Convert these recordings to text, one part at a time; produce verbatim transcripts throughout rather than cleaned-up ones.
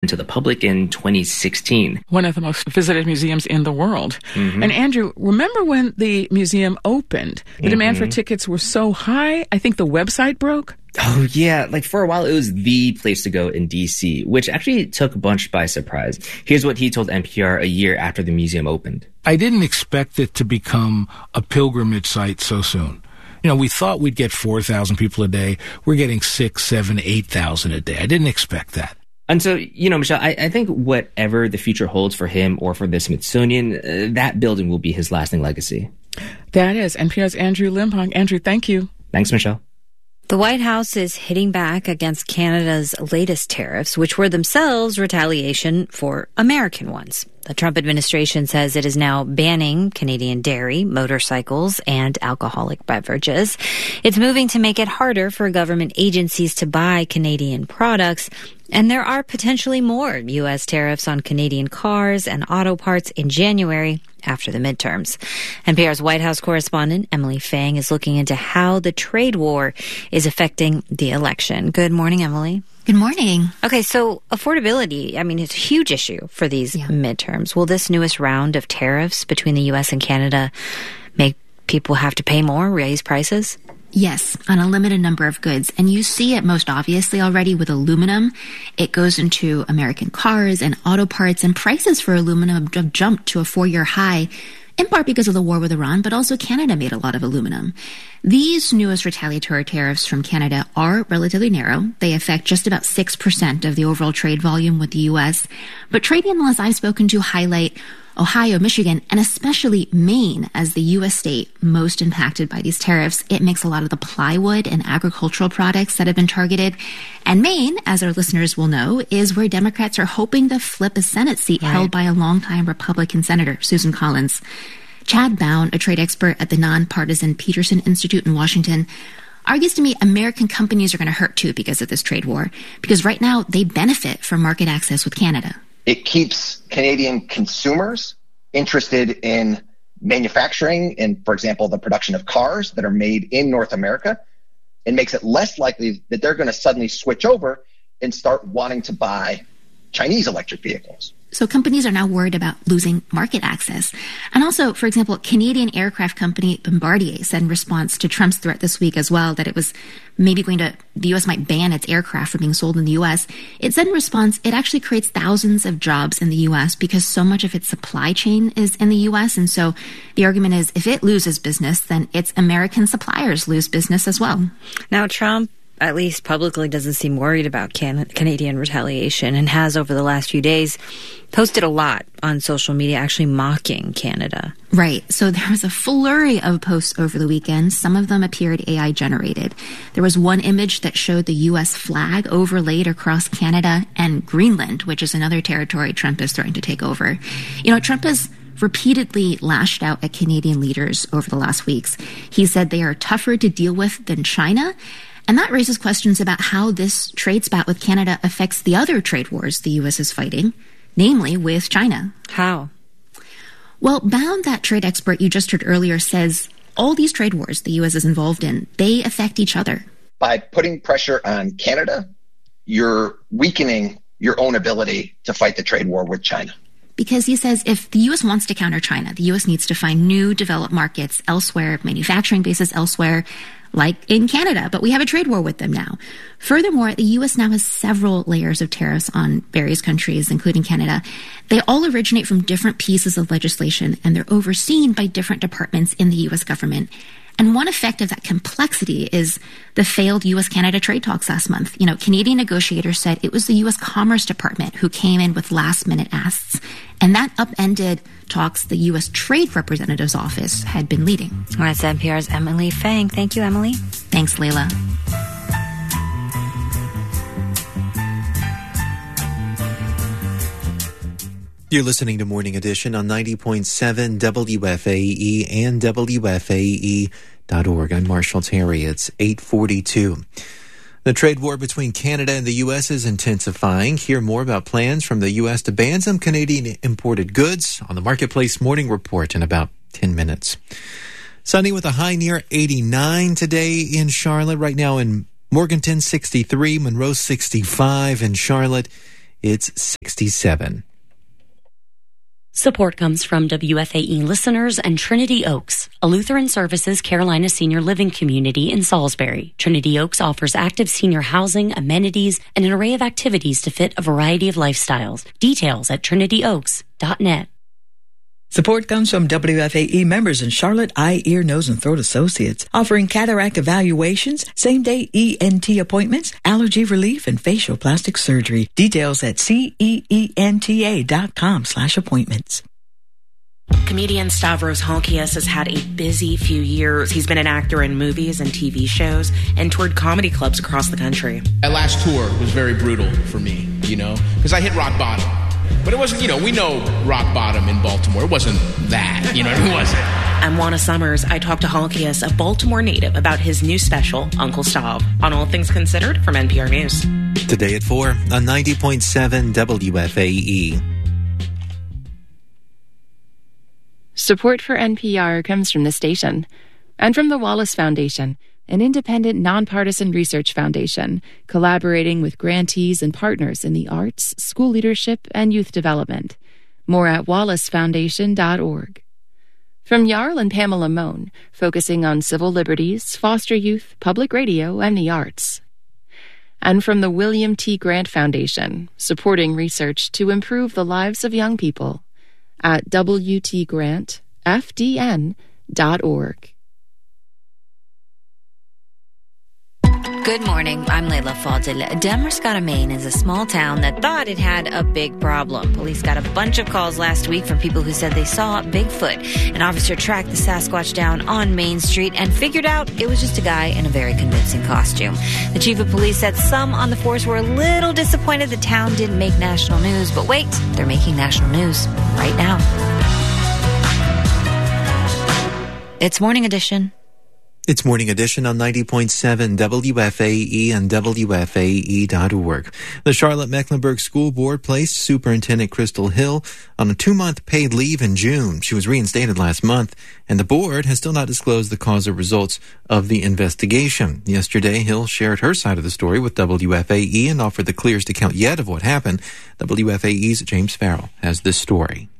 to the public in twenty sixteen. One of the most visited museums in the world. Mm-hmm. And Andrew, remember when the museum opened? The mm-hmm. demand for tickets was so high, I think the website broke? Oh, yeah. Like, for a while, it was the place to go in D C, which actually took a bunch by surprise. Here's what he told N P R a year after the museum opened. I didn't expect it to become a pilgrimage site so soon. You know, we thought we'd get four thousand people a day. We're getting six, seven, eight thousand a day. I didn't expect that. And so, you know, Michelle, I, I think whatever the future holds for him or for the Smithsonian, uh, that building will be his lasting legacy. That is N P R's Andrew Limbong. Andrew, thank you. Thanks, Michelle. The White House is hitting back against Canada's latest tariffs, which were themselves retaliation for American ones. The Trump administration says it is now banning Canadian dairy, motorcycles, and alcoholic beverages. It's moving to make it harder for government agencies to buy Canadian products. And there are potentially more U S tariffs on Canadian cars and auto parts in January after the midterms. N P R's White House correspondent Emily Fang is looking into how the trade war is affecting the election. Good morning, Emily. Good morning. Okay, so affordability, I mean, it's a huge issue for these yeah. midterms. Will this newest round of tariffs between the U S and Canada make people have to pay more, raise prices? Yes, on a limited number of goods. And you see it most obviously already with aluminum. It goes into American cars and auto parts, and prices for aluminum have jumped to a four-year high, in part because of the war with Iran, but also Canada made a lot of aluminum. These newest retaliatory tariffs from Canada are relatively narrow. They affect just about six percent of the overall trade volume with the U S. But trade analysts I've spoken to highlight Ohio, Michigan, and especially Maine as the U S state most impacted by these tariffs. It makes a lot of the plywood and agricultural products that have been targeted. And Maine, as our listeners will know, is where Democrats are hoping to flip a Senate seat right. held by a longtime Republican Senator, Susan Collins. Chad Bown, a trade expert at the nonpartisan Peterson Institute in Washington, argues to me American companies are going to hurt too because of this trade war, because right now they benefit from market access with Canada. It keeps Canadian consumers interested in manufacturing and, for example, the production of cars that are made in North America, and makes it less likely that they're going to suddenly switch over and start wanting to buy Chinese electric vehicles. So companies are now worried about losing market access. And also, for example, Canadian aircraft company Bombardier said in response to Trump's threat this week as well that it was maybe going to, the U S might ban its aircraft from being sold in the U S. It said in response, it actually creates thousands of jobs in the U S because so much of its supply chain is in the U S. And so the argument is if it loses business, then its American suppliers lose business as well. Now, Trump, at least publicly, doesn't seem worried about can- Canadian retaliation and has over the last few days posted a lot on social media actually mocking Canada. Right. So there was a flurry of posts over the weekend. Some of them appeared A I generated. There was one image that showed the U S flag overlaid across Canada and Greenland, which is another territory Trump is threatening to take over. You know, Trump has repeatedly lashed out at Canadian leaders over the last weeks. He said they are tougher to deal with than China. And that raises questions about how this trade spat with Canada affects the other trade wars the U S is fighting, namely with China. How? Well, Bound, that trade expert you just heard earlier, says all these trade wars the U S is involved in, they affect each other. By putting pressure on Canada, you're weakening your own ability to fight the trade war with China. Because he says if the U S wants to counter China, the U S needs to find new developed markets elsewhere, manufacturing bases elsewhere, like in Canada, but we have a trade war with them now. Furthermore, the U S now has several layers of tariffs on various countries, including Canada. They all originate from different pieces of legislation, and they're overseen by different departments in the U S government. And one effect of that complexity is the failed U S Canada trade talks last month. You know, Canadian negotiators said it was the U S Commerce Department who came in with last-minute asks, and that upended talks the U S Trade Representative's office had been leading. Well, that's N P R's Emily Fang. Thank you, Emily. Thanks, Layla. You're listening to Morning Edition on ninety point seven W F A E and W F A E dot org. I'm Marshall Terry. It's eight forty-two. The trade war between Canada and the U S is intensifying. Hear more about plans from the U S to ban some Canadian imported goods on the Marketplace Morning Report in about ten minutes. Sunny with a high near eighty-nine today in Charlotte. Right now in Morganton, sixty-three. Monroe, sixty-five. In Charlotte, it's sixty-seven. Support comes from W F A E listeners and Trinity Oaks, a Lutheran Services Carolina senior living community in Salisbury. Trinity Oaks offers active senior housing, amenities, and an array of activities to fit a variety of lifestyles. Details at trinity oaks dot net. Support comes from W F A E members in Charlotte Eye, Ear, Nose, and Throat Associates, offering cataract evaluations, same-day E N T appointments, allergy relief, and facial plastic surgery. Details at ceenta dot com slash appointments. Comedian Stavros Halkias has had a busy few years. He's been an actor in movies and T V shows and toured comedy clubs across the country. That last tour was very brutal for me, you know, because I hit rock bottom. But it wasn't, you know, we know rock bottom in Baltimore. It wasn't that, you know, it wasn't. I'm Juana Summers. I talked to Halkias, a Baltimore native, about his new special, Uncle Stav, on All Things Considered from N P R News. Today at four on ninety point seven W F A E. Support for N P R comes from the station and from the Wallace Foundation, an independent, nonpartisan research foundation collaborating with grantees and partners in the arts, school leadership, and youth development. More at wallace foundation dot org. From Jarl and Pamela Mohn, focusing on civil liberties, foster youth, public radio, and the arts. And from the William T. Grant Foundation, supporting research to improve the lives of young people at w t grant f d n dot org. Good morning. I'm Layla Fadil. Damariscotta, Maine is a small town that thought it had a big problem. Police got a bunch of calls last week from people who said they saw Bigfoot. An officer tracked the Sasquatch down on Main Street and figured out it was just a guy in a very convincing costume. The chief of police said some on the force were a little disappointed the town didn't make national news. But wait, they're making national news right now. It's Morning Edition. It's Morning Edition on ninety point seven W F A E and W F A E dot org. The Charlotte-Mecklenburg School Board placed Superintendent Crystal Hill on a two-month paid leave in June. She was reinstated last month, and the board has still not disclosed the cause or results of the investigation. Yesterday, Hill shared her side of the story with W F A E and offered the clearest account yet of what happened. W F A E's James Farrell has this story.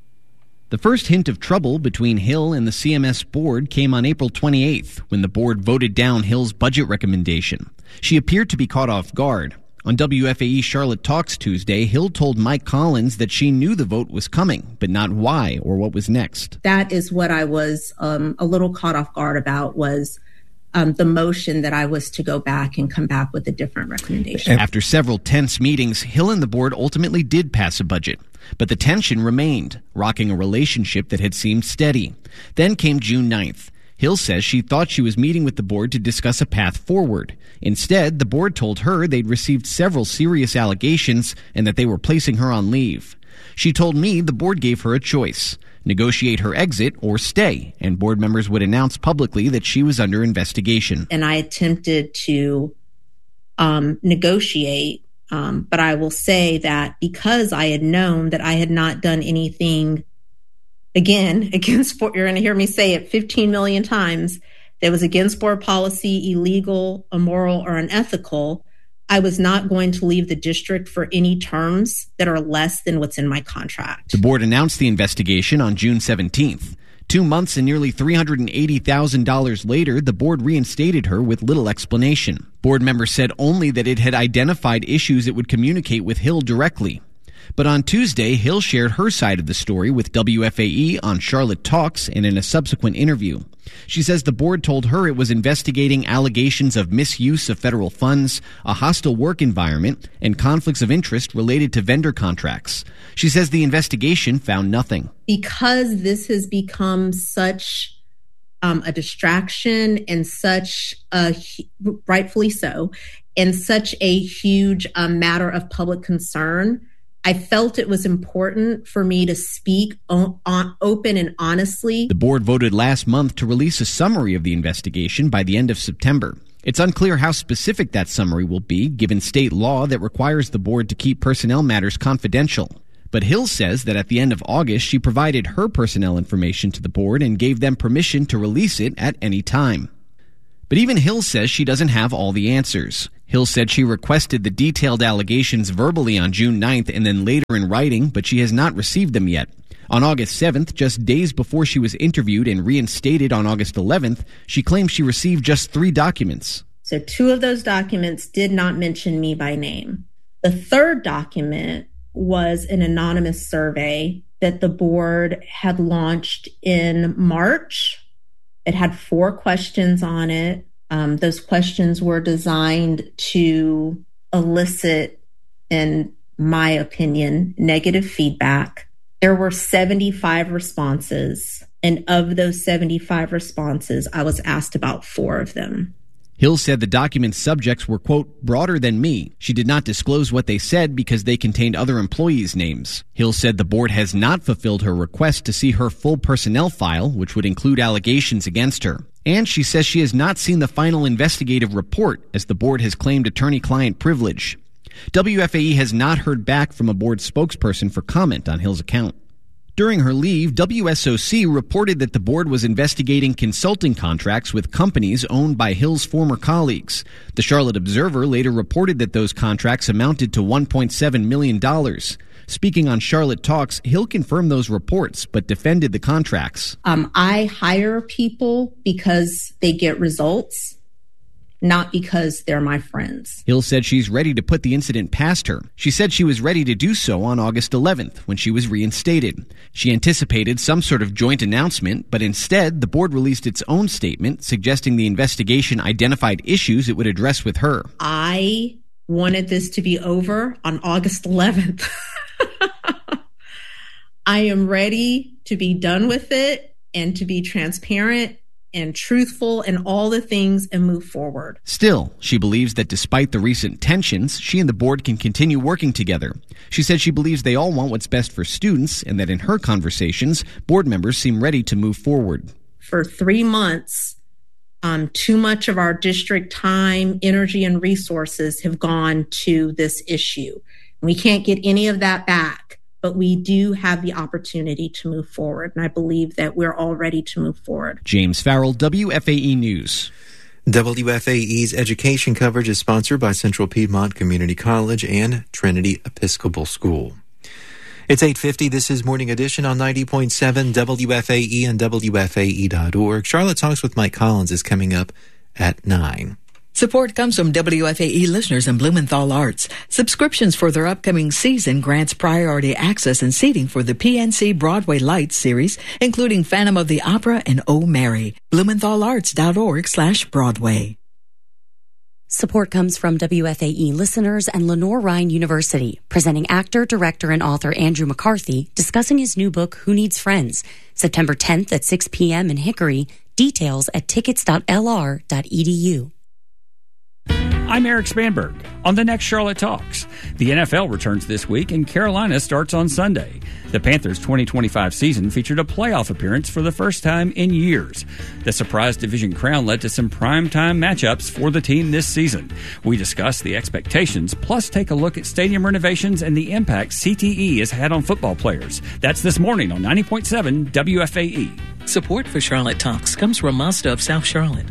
The first hint of trouble between Hill and the C M S board came on April twenty-eighth, when the board voted down Hill's budget recommendation. She appeared to be caught off guard. On W F A E Charlotte Talks Tuesday, Hill told Mike Collins that she knew the vote was coming, but not why or what was next. That is what I was um, a little caught off guard about, was um, the motion that I was to go back and come back with a different recommendation. After several tense meetings, Hill and the board ultimately did pass a budget. But the tension remained, rocking a relationship that had seemed steady. Then came June ninth. Hill says she thought she was meeting with the board to discuss a path forward. Instead, the board told her they'd received several serious allegations and that they were placing her on leave. She told me the board gave her a choice: negotiate her exit or stay, and board members would announce publicly that she was under investigation. And I attempted to um, negotiate. Um, but I will say that because I had known that I had not done anything, again, against, you're going to hear me say it fifteen million times, that was against board policy, illegal, immoral, or unethical, I was not going to leave the district for any terms that are less than what's in my contract. The board announced the investigation on June seventeenth. Two months and nearly three hundred eighty thousand dollars later, the board reinstated her with little explanation. Board members said only that it had identified issues it would communicate with Hill directly. But on Tuesday, Hill shared her side of the story with W F A E on Charlotte Talks and in a subsequent interview. She says the board told her it was investigating allegations of misuse of federal funds, a hostile work environment, and conflicts of interest related to vendor contracts. She says the investigation found nothing. Because this has become such um, a distraction and such a, rightfully so, and such a huge um, matter of public concern, I felt it was important for me to speak on, on, open and honestly. The board voted last month to release a summary of the investigation by the end of September. It's unclear how specific that summary will be, given state law that requires the board to keep personnel matters confidential. But Hill says that at the end of August, she provided her personnel information to the board and gave them permission to release it at any time. But even Hill says she doesn't have all the answers. Hill said she requested the detailed allegations verbally on June ninth and then later in writing, but she has not received them yet. On August seventh, just days before she was interviewed and reinstated on August eleventh, she claimed she received just three documents. So two of those documents did not mention me by name. The third document was an anonymous survey that the board had launched in March. It had four questions on it. Um, those questions were designed to elicit, in my opinion, negative feedback. There were seventy-five responses, and of those seventy-five responses, I was asked about four of them. Hill said the document's subjects were, quote, broader than me. She did not disclose what they said because they contained other employees' names. Hill said the board has not fulfilled her request to see her full personnel file, which would include allegations against her. And she says she has not seen the final investigative report, as the board has claimed attorney-client privilege. W F A E has not heard back from a board spokesperson for comment on Hill's account. During her leave, W S O C reported that the board was investigating consulting contracts with companies owned by Hill's former colleagues. The Charlotte Observer later reported that those contracts amounted to one point seven million dollars. Speaking on Charlotte Talks, Hill confirmed those reports, but defended the contracts. Um, I hire people because they get results, not because they're my friends. Hill said she's ready to put the incident past her. She said she was ready to do so on August eleventh, when she was reinstated. She anticipated some sort of joint announcement, but instead, the board released its own statement, suggesting the investigation identified issues it would address with her. I wanted this to be over on August eleventh. I am ready to be done with it and to be transparent and truthful and all the things and move forward. Still, she believes that despite the recent tensions, she and the board can continue working together. She said she believes they all want what's best for students and that in her conversations, board members seem ready to move forward. For three months, um, too much of our district time, energy, and resources have gone to this issue. We can't get any of that back, but we do have the opportunity to move forward, and I believe that we're all ready to move forward. James Farrell, W F A E News. W F A E's education coverage is sponsored by Central Piedmont Community College and Trinity Episcopal School. It's eight fifty. This is Morning Edition on ninety point seven W F A E and W F A E dot org. Charlotte Talks with Mike Collins is coming up at nine. Support comes from W F A E listeners and Blumenthal Arts. Subscriptions for their upcoming season grants priority access and seating for the P N C Broadway Lights series, including Phantom of the Opera and Oh Mary. Blumenthalarts.org slash Broadway. Support comes from W F A E listeners and Lenore Ryan University, presenting actor, director, and author Andrew McCarthy discussing his new book, Who Needs Friends? September tenth at six p.m. in Hickory. Details at tickets dot l r dot e d u. I'm Eric Spanberg. On the next Charlotte Talks, the N F L returns this week and Carolina starts on Sunday. The Panthers' twenty twenty-five season featured a playoff appearance for the first time in years. The surprise division crown led to some primetime matchups for the team this season. We discuss the expectations, plus take a look at stadium renovations and the impact C T E has had on football players. That's this morning on ninety point seven W F A E. Support for Charlotte Talks comes from Mazda of South Charlotte.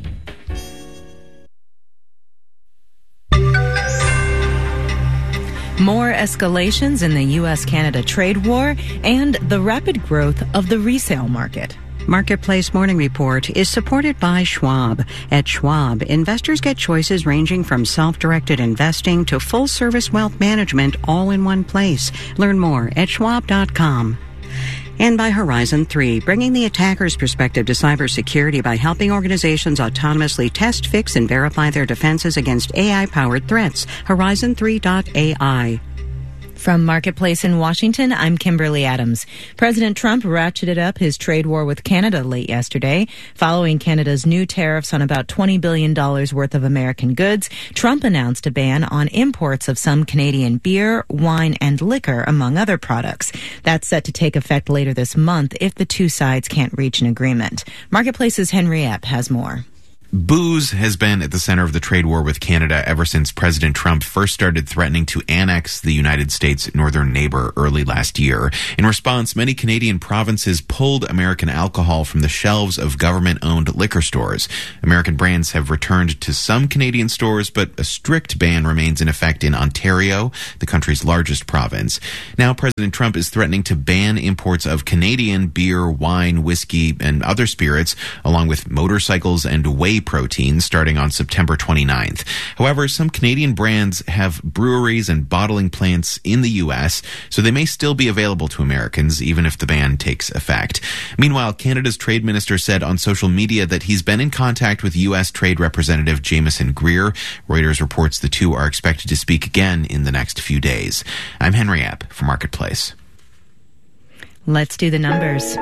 More escalations in the U S Canada trade war and the rapid growth of the resale market. Marketplace Morning Report is supported by Schwab. At Schwab, investors get choices ranging from self-directed investing to full-service wealth management all in one place. Learn more at schwab dot com. And by Horizon three, bringing the attacker's perspective to cybersecurity by helping organizations autonomously test, fix, and verify their defenses against A I-powered threats. Horizon three dot A I. From Marketplace in Washington, I'm Kimberly Adams. President Trump ratcheted up his trade war with Canada late yesterday. Following Canada's new tariffs on about twenty billion dollars worth of American goods, Trump announced a ban on imports of some Canadian beer, wine, and liquor, among other products. That's set to take effect later this month if the two sides can't reach an agreement. Marketplace's Henry Epp has more. Booze has been at the center of the trade war with Canada ever since President Trump first started threatening to annex the United States' northern neighbor early last year. In response, many Canadian provinces pulled American alcohol from the shelves of government-owned liquor stores. American brands have returned to some Canadian stores, but a strict ban remains in effect in Ontario, the country's largest province. Now, President Trump is threatening to ban imports of Canadian beer, wine, whiskey, and other spirits, along with motorcycles and whey protein starting on September twenty-ninth. However, some Canadian brands have breweries and bottling plants in the U S, so they may still be available to Americans even if the ban takes effect. Meanwhile, Canada's trade minister said on social media that he's been in contact with U S Trade Representative Jameson Greer. Reuters reports the two are expected to speak again in the next few days. I'm Henry Epp for Marketplace. Let's do the numbers.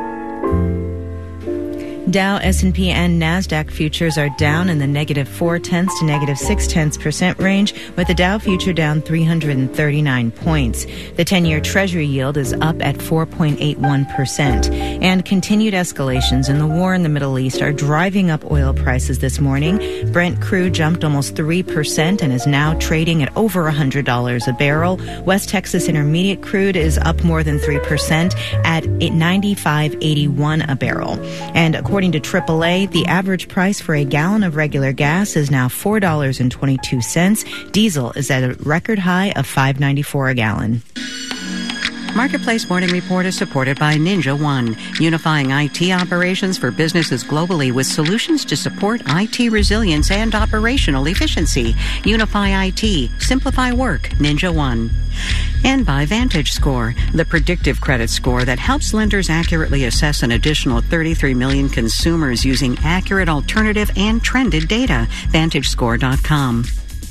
Dow, S and P, and NASDAQ futures are down in the negative four-tenths to negative six-tenths percent range, with the Dow future down three hundred thirty-nine points. The ten-year Treasury yield is up at four point eight one percent. And continued escalations in the war in the Middle East are driving up oil prices this morning. Brent crude jumped almost three percent and is now trading at over one hundred dollars a barrel. West Texas Intermediate crude is up more than three percent at ninety-five eighty-one a barrel. And according to triple A, the average price for a gallon of regular gas is now four dollars and twenty-two cents. Diesel is at a record high of five dollars and ninety-four cents a gallon. Marketplace Morning Report is supported by Ninja One, unifying I T operations for businesses globally with solutions to support I T resilience and operational efficiency. Unify I T, simplify work, Ninja One. And by VantageScore, the predictive credit score that helps lenders accurately assess an additional thirty-three million consumers using accurate alternative and trended data. Vantage Score dot com.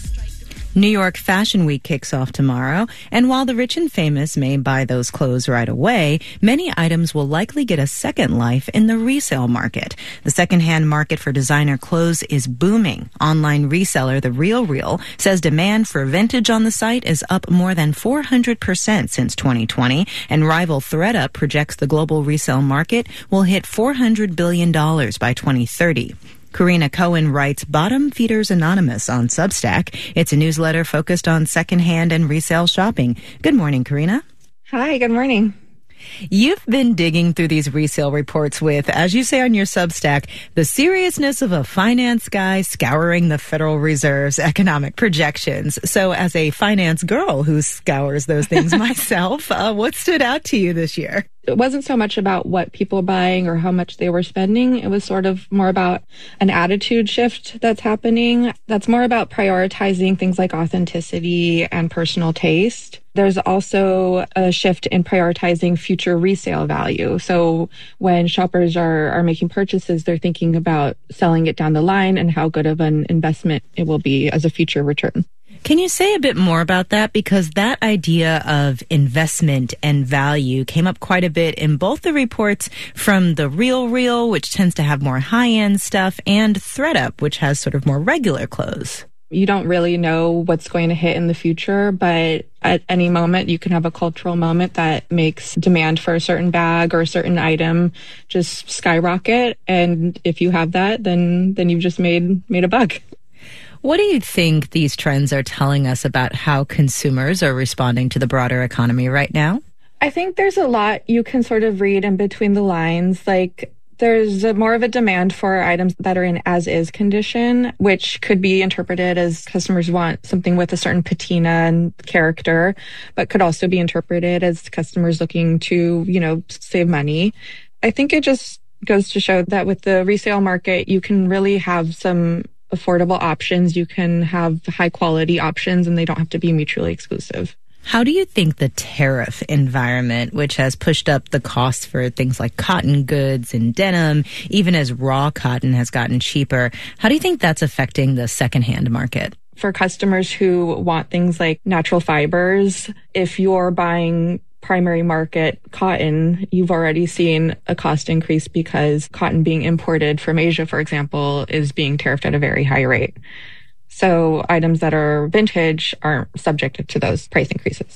New York Fashion Week kicks off tomorrow, and while the rich and famous may buy those clothes right away, many items will likely get a second life in the resale market. The secondhand market for designer clothes is booming. Online reseller The Real Real says demand for vintage on the site is up more than four hundred percent since twenty twenty, and rival ThredUp projects the global resale market will hit four hundred billion dollars by twenty thirty. Karina Cohen writes Bottom Feeders Anonymous on Substack. It's a newsletter focused on secondhand and resale shopping. Good morning, Karina. Hi, good morning. You've been digging through these resale reports with, as you say on your Substack, the seriousness of a finance guy scouring the Federal Reserve's economic projections. So as a finance girl who scours those things myself, uh, what stood out to you this year? It wasn't so much about what people were buying or how much they were spending. It was sort of more about an attitude shift that's happening. That's more about prioritizing things like authenticity and personal taste. There's also a shift in prioritizing future resale value. So when shoppers are, are making purchases, they're thinking about selling it down the line and how good of an investment it will be as a future return. Can you say a bit more about that? Because that idea of investment and value came up quite a bit in both the reports from The Real Real, which tends to have more high-end stuff, and ThredUp, which has sort of more regular clothes. You don't really know what's going to hit in the future, but at any moment you can have a cultural moment that makes demand for a certain bag or a certain item just skyrocket. And if you have that, then then you've just made made a buck. What do you think these trends are telling us about how consumers are responding to the broader economy right now? I think there's a lot you can sort of read in between the lines. Like, there's a more of a demand for items that are in as-is condition, which could be interpreted as customers want something with a certain patina and character, but could also be interpreted as customers looking to, you know, save money. I think it just goes to show that with the resale market, you can really have some affordable options. You can have high quality options, and they don't have to be mutually exclusive. How do you think the tariff environment, which has pushed up the costs for things like cotton goods and denim, even as raw cotton has gotten cheaper, how do you think that's affecting the secondhand market? For customers who want things like natural fibers, if you're buying primary market cotton, you've already seen a cost increase because cotton being imported from Asia, for example, is being tariffed at a very high rate. So items that are vintage aren't subject to those price increases.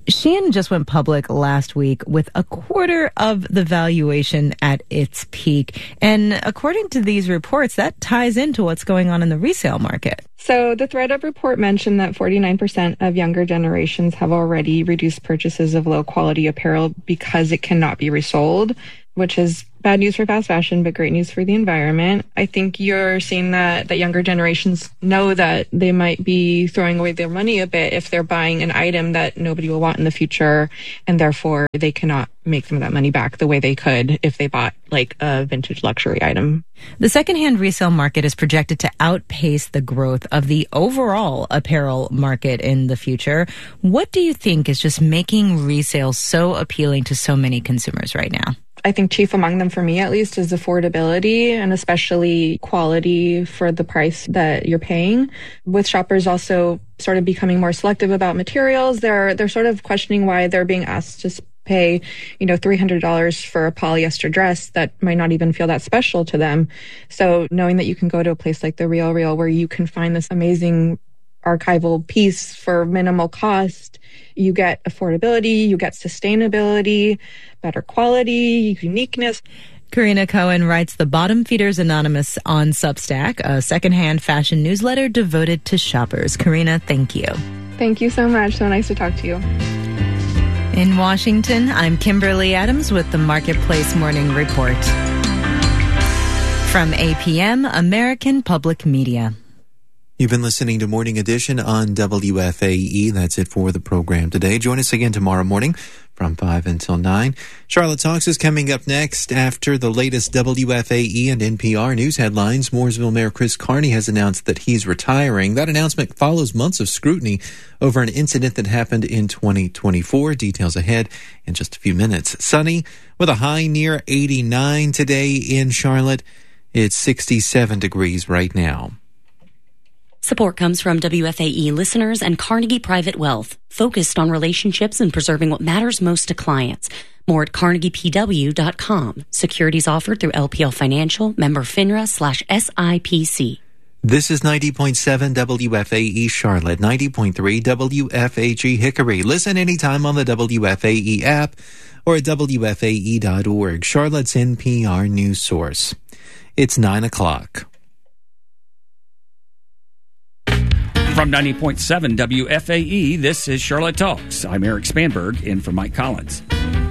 Shein just went public last week with a quarter of the valuation at its peak. And according to these reports, that ties into what's going on in the resale market. So the ThredUp report mentioned that forty-nine percent of younger generations have already reduced purchases of low-quality apparel because it cannot be resold, which is bad news for fast fashion, but great news for the environment. I think you're seeing that, that younger generations know that they might be throwing away their money a bit if they're buying an item that nobody will want in the future, and therefore they cannot make some of that money back the way they could if they bought like a vintage luxury item. The secondhand resale market is projected to outpace the growth of the overall apparel market in the future. What do you think is just making resale so appealing to so many consumers right now? I think chief among them, for me at least, is affordability and especially quality for the price that you're paying. With shoppers also sort of becoming more selective about materials, they're they're sort of questioning why they're being asked to pay, you know, three hundred dollars for a polyester dress that might not even feel that special to them. So knowing that you can go to a place like The RealReal where you can find this amazing archival piece for minimal cost, you get affordability, you get sustainability, better quality, uniqueness. Karina Cohen writes the Bottom Feeders Anonymous on Substack, a secondhand fashion newsletter devoted to shoppers. Karina, thank you. Thank you so much. So nice to talk to you. In Washington, I'm Kimberly Adams with the Marketplace Morning Report. From A P M, American Public Media. You've been listening to Morning Edition on W F A E. That's it for the program today. Join us again tomorrow morning from five until nine. Charlotte Talks is coming up next after the latest W F A E and N P R news headlines. Mooresville Mayor Chris Carney has announced that he's retiring. That announcement follows months of scrutiny over an incident that happened in twenty twenty-four. Details ahead in just a few minutes. Sunny with a high near eighty-nine today in Charlotte. It's sixty-seven degrees right now. Support comes from W F A E listeners and Carnegie Private Wealth, focused on relationships and preserving what matters most to clients. More at carnegie p w dot com. Securities offered through L P L Financial, member FINRA slash S I P C. This is ninety point seven W F A E Charlotte, ninety point three W F A G Hickory. Listen anytime on the W F A E app or at W F A E dot org, Charlotte's N P R news source. It's nine o'clock. From ninety point seven W F A E, this is Charlotte Talks. I'm Eric Spanberg, in for Mike Collins.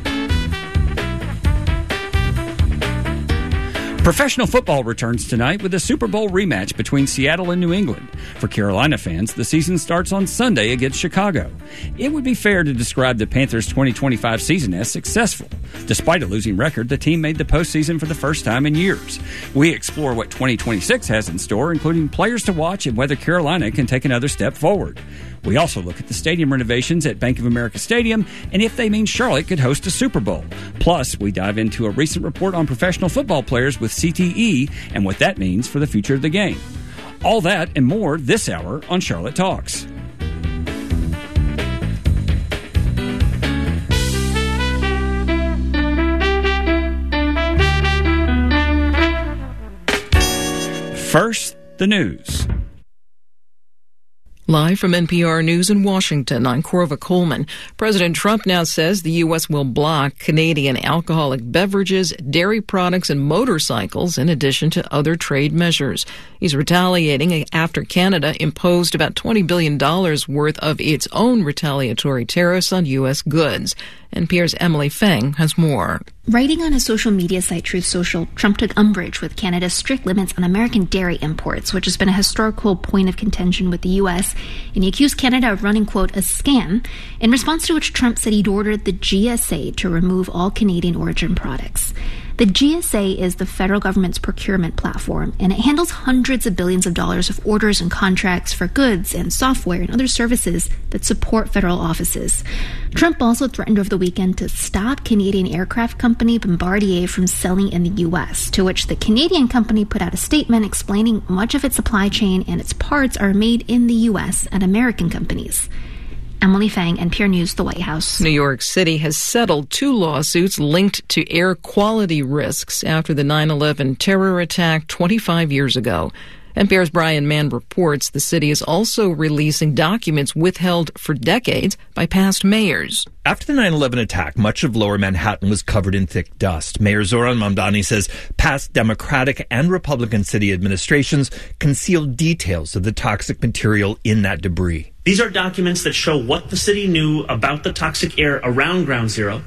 Professional football returns tonight with a Super Bowl rematch between Seattle and New England. For Carolina fans, the season starts on Sunday against Chicago. It would be fair to describe the Panthers' twenty twenty-five season as successful. Despite a losing record, the team made the postseason for the first time in years. We explore what twenty twenty-six has in store, including players to watch and whether Carolina can take another step forward. We also look at the stadium renovations at Bank of America Stadium and if they mean Charlotte could host a Super Bowl. Plus, we dive into a recent report on professional football players with C T E and what that means for the future of the game. All that and more this hour on Charlotte Talks. First, the news. Live from N P R News in Washington, I'm Corva Coleman. President Trump now says the U S will block Canadian alcoholic beverages, dairy products, and motorcycles, in addition to other trade measures. He's retaliating after Canada imposed about twenty billion dollars worth of its own retaliatory tariffs on U S goods. N P R's Emily Feng has more. Writing on his social media site Truth Social, Trump took umbrage with Canada's strict limits on American dairy imports, which has been a historical point of contention with the U S, and he accused Canada of running, quote, a scam, in response to which Trump said he'd ordered the G S A to remove all Canadian origin products. The G S A is the federal government's procurement platform, and it handles hundreds of billions of dollars of orders and contracts for goods and software and other services that support federal offices. Trump also threatened over the weekend to stop Canadian aircraft company Bombardier from selling in the U S, to which the Canadian company put out a statement explaining much of its supply chain and its parts are made in the U S at American companies. Emily Fang, N P R News, the White House. New York City has settled two lawsuits linked to air quality risks after the nine eleven terror attack twenty-five years ago. N P R's Brian Mann reports the city is also releasing documents withheld for decades by past mayors. After the nine eleven attack, much of lower Manhattan was covered in thick dust. Mayor Zoran Mamdani says past Democratic and Republican city administrations concealed details of the toxic material in that debris. These are documents that show what the city knew about the toxic air around Ground Zero,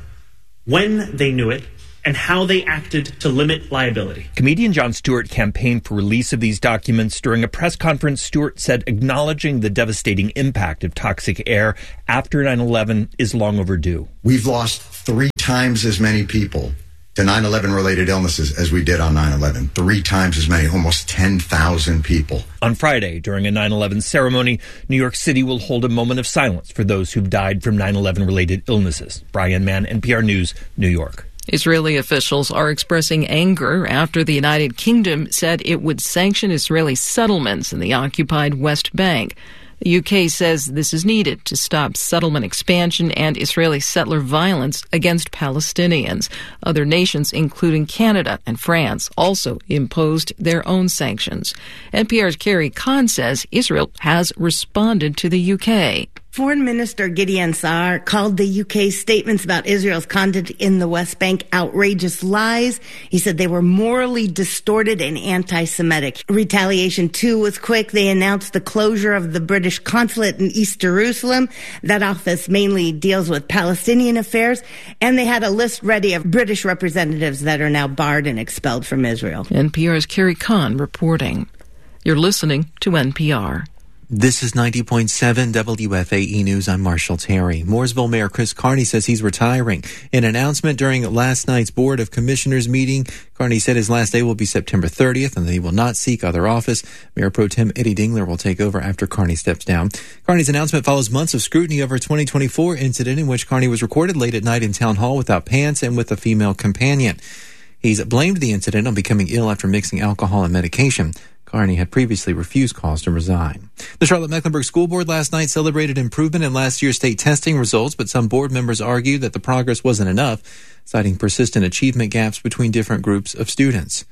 when they knew it, and how they acted to limit liability. Comedian Jon Stewart campaigned for release of these documents. During a press conference, Stewart said acknowledging the devastating impact of toxic air after nine eleven is long overdue. We've lost three times as many people to nine eleven related illnesses as we did on nine eleven. Three times as many, almost ten thousand people. On Friday, during a nine eleven ceremony, New York City will hold a moment of silence for those who've died from nine eleven related illnesses. Brian Mann, N P R News, New York. Israeli officials are expressing anger after the United Kingdom said it would sanction Israeli settlements in the occupied West Bank. The U K says this is needed to stop settlement expansion and Israeli settler violence against Palestinians. Other nations, including Canada and France, also imposed their own sanctions. N P R's Carrie Kahn says Israel has responded to the U K. Foreign Minister Gideon Saar called the U K's statements about Israel's conduct in the West Bank outrageous lies. He said they were morally distorted and anti-Semitic. Retaliation, too, was quick. They announced the closure of the British consulate in East Jerusalem. That office mainly deals with Palestinian affairs. And they had a list ready of British representatives that are now barred and expelled from Israel. N P R's Carrie Kahn reporting. You're listening to N P R. This is ninety point seven W F A E News. I'm Marshall Terry. Mooresville Mayor Chris Carney says he's retiring. In an announcement during last night's Board of Commissioners meeting, Carney said his last day will be September thirtieth and that he will not seek other office. Mayor Pro Tem Eddie Dingler will take over after Carney steps down. Carney's announcement follows months of scrutiny over a twenty twenty-four incident in which Carney was recorded late at night in Town Hall without pants and with a female companion. He's blamed the incident on becoming ill after mixing alcohol and medication. Carney had previously refused calls to resign. The Charlotte-Mecklenburg School Board last night celebrated improvement in last year's state testing results, but some board members argued that the progress wasn't enough, citing persistent achievement gaps between different groups of students.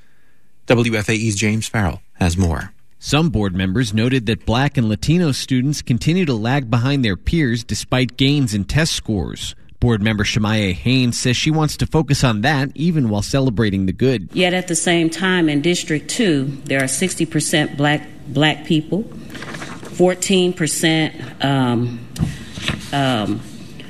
W F A E's James Farrell has more. Some board members noted that Black and Latino students continue to lag behind their peers despite gains in test scores. Board member Shemaya Haynes says she wants to focus on that even while celebrating the good. Yet at the same time, in District two, there are sixty percent black black people, fourteen percent um, um,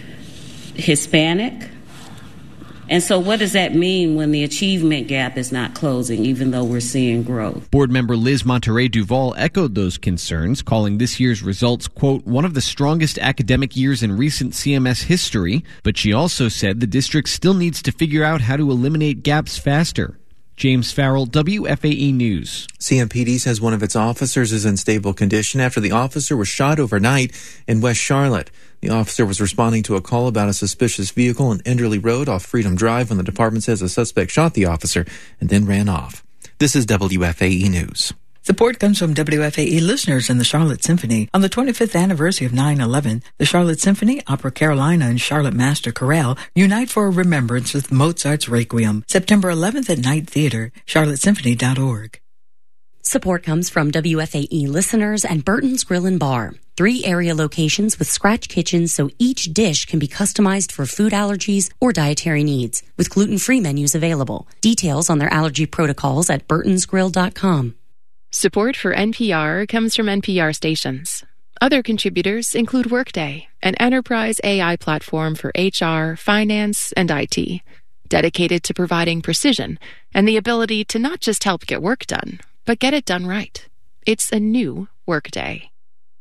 Hispanic. And so what does that mean when the achievement gap is not closing, even though we're seeing growth? Board member Liz Monterey Duval echoed those concerns, calling this year's results, quote, one of the strongest academic years in recent C M S history. But she also said the district still needs to figure out how to eliminate gaps faster. James Farrell, W F A E News. C M P D says one of its officers is in stable condition after the officer was shot overnight in West Charlotte. The officer was responding to a call about a suspicious vehicle on Enderley Road off Freedom Drive when the department says a suspect shot the officer and then ran off. This is W F A E News. Support comes from W F A E listeners and the Charlotte Symphony. On the twenty-fifth anniversary of nine eleven, the Charlotte Symphony, Opera Carolina, and Charlotte Master Chorale unite for a remembrance with Mozart's Requiem. September eleventh at Night Theater, charlotte symphony dot org. Support comes from W F A E listeners and Burton's Grill and Bar. Three area locations with scratch kitchens so each dish can be customized for food allergies or dietary needs, with gluten-free menus available. Details on their allergy protocols at burtons grill dot com. Support for N P R comes from N P R stations. Other contributors include Workday, an enterprise A I platform for H R, finance, and I T, dedicated to providing precision and the ability to not just help get work done, but get it done right. It's a new Workday.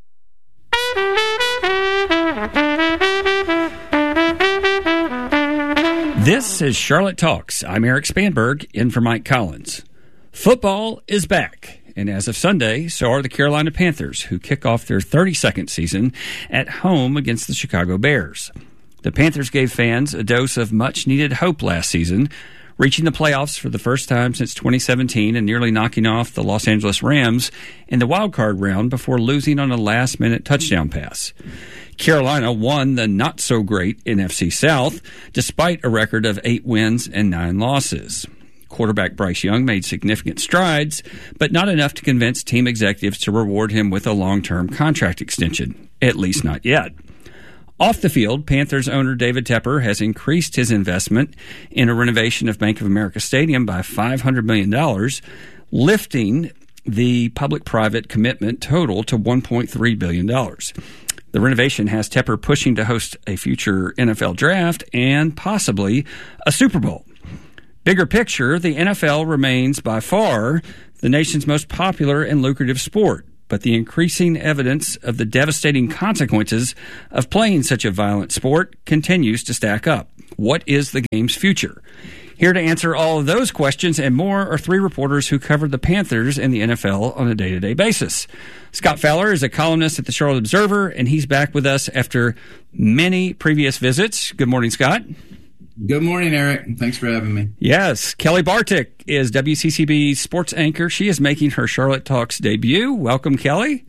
This is Charlotte Talks. I'm Eric Spanberg, in for Mike Collins. Football is back, and as of Sunday, so are the Carolina Panthers, who kick off their thirty-second season at home against the Chicago Bears. The Panthers gave fans a dose of much-needed hope last season, reaching the playoffs for the first time since twenty seventeen and nearly knocking off the Los Angeles Rams in the wild-card round before losing on a last-minute touchdown pass. Carolina won the not-so-great N F C South, despite a record of eight wins and nine losses. quarterback Bryce Young made significant strides, but not enough to convince team executives to reward him with a long-term contract extension, at least not yet. Off the field, Panthers owner David Tepper has increased his investment in a renovation of Bank of America Stadium by five hundred million dollars, lifting the public-private commitment total to one point three billion dollars. The renovation has Tepper pushing to host a future N F L draft and possibly a Super Bowl. Bigger picture, the N F L remains by far the nation's most popular and lucrative sport, but the increasing evidence of the devastating consequences of playing such a violent sport continues to stack up. What is the game's future? Here to answer all of those questions and more are three reporters who covered the Panthers and the N F L on a day-to-day basis. Scott Fowler is a columnist at the Charlotte Observer, and he's back with us after many previous visits. Good morning, Scott. Good morning, Eric. Thanks for having me. Yes. Kelly Bartik is W C C B's sports anchor. She is making her Charlotte Talks debut. Welcome, Kelly.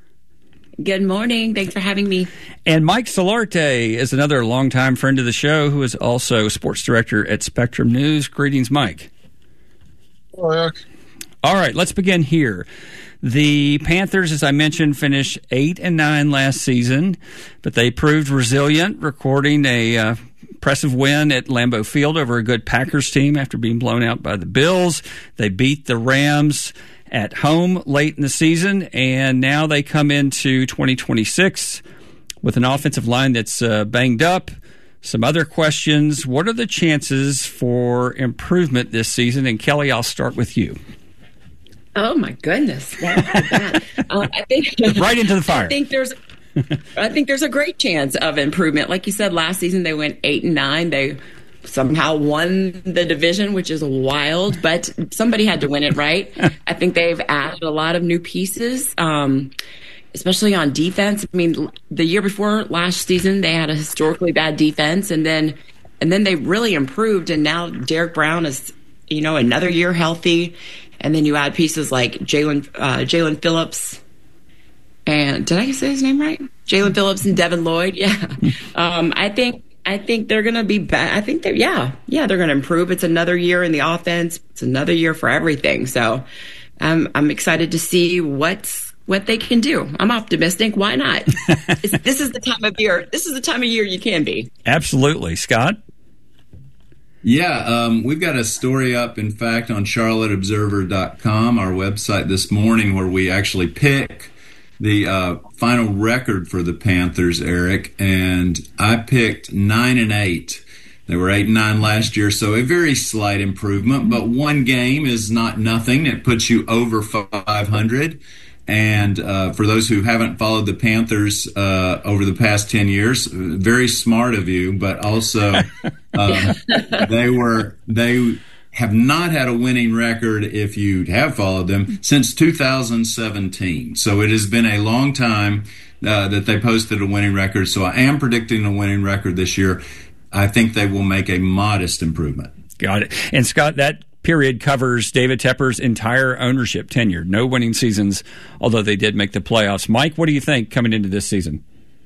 Good morning. Thanks for having me. And Mike Solarte is another longtime friend of the show who is also sports director at Spectrum News. Greetings, Mike. Hello, Eric. All right, let's begin here. The Panthers, as I mentioned, finished eight and nine last season, but they proved resilient, recording a uh, impressive win at Lambeau Field over a good Packers team after being blown out by the Bills. They beat the Rams at home late in the season, and now they come into twenty twenty-six with an offensive line that's uh, banged up. Some other questions. What are the chances for improvement this season? And Kelly, I'll start with you. Oh my goodness! uh, I think right into the fire. I think there's, I think there's a great chance of improvement. Like you said, last season they went eight and nine. They somehow won the division, which is wild, but somebody had to win it, right? I think they've added a lot of new pieces, um, especially on defense. I mean, the year before last season, they had a historically bad defense, and then and then they really improved, and now Derek Brown is, you know, another year healthy, and then you add pieces like Jalen uh, Jalen Phillips, and did I say his name right? Jalen Phillips and Devin Lloyd. Yeah, um, I think. I think they're going to be bad. I think they're, yeah, yeah, they're going to improve. It's another year in the offense. It's another year for everything. So um, I'm excited to see what's, what they can do. I'm optimistic. Why not? it's, this is the time of year. This is the time of year you can be. Absolutely. Scott? Yeah, um, we've got a story up, in fact, on charlotte observer dot com, our website this morning, where we actually pick the uh, final record for the Panthers, Eric, and I picked nine and eight. They were eight and nine last year, so a very slight improvement. But one game is not nothing. It puts you over five hundred. And uh, for those who haven't followed the Panthers uh, over the past ten years, very smart of you. But also, uh, they were they. have not had a winning record, if you have followed them, since two thousand seventeen. So it has been a long time uh, that they posted a winning record. So I am predicting a winning record this year. I think they will make a modest improvement. Got it. And Scott, that period covers David Tepper's entire ownership tenure. No winning seasons, although they did make the playoffs. Mike, what do you think coming into this season?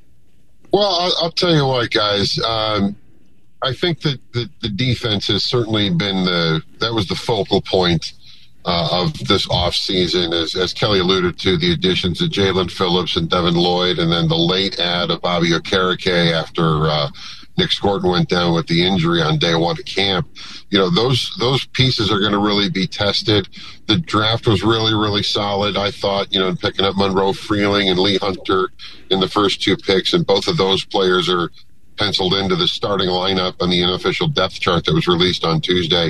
Well, I'll, I'll tell you what, guys. Um, I think that the, the defense has certainly been the that was the focal point uh, of this offseason, as, as Kelly alluded to, the additions of Jalen Phillips and Devin Lloyd, and then the late add of Bobby Okereke after uh, Nick Scorton went down with the injury on day one of camp. You know, those those pieces are going to really be tested. The draft was really, really solid, I thought, you know, picking up Monroe Freeling and Lee Hunter in the first two picks, and both of those players are penciled into the starting lineup on the unofficial depth chart that was released on Tuesday.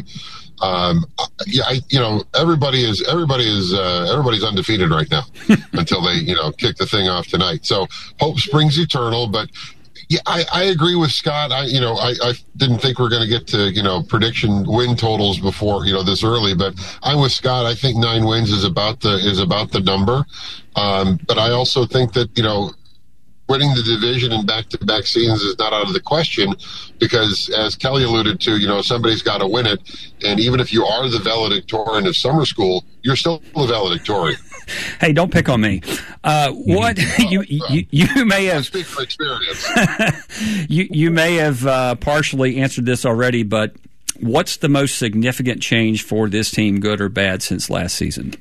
Um, yeah, I, you know, everybody is everybody is uh, everybody's undefeated right now until they, you know, kick the thing off tonight. So hope springs eternal. But yeah, I, I agree with Scott. I, you know, I, I didn't think we we're going to get to, you know, prediction win totals before, you know, this early. But I'm with Scott. I think nine wins is about the is about the number. Um, but I also think that, you know, winning the division in back-to-back seasons is not out of the question because, as Kelly alluded to, you know, somebody's got to win it. And even if you are the valedictorian of summer school, you're still the valedictorian. Hey, don't pick on me. Uh, what you, you you may have I speak from experience. you you may have uh, partially answered this already, but what's the most significant change for this team, good or bad, since last season?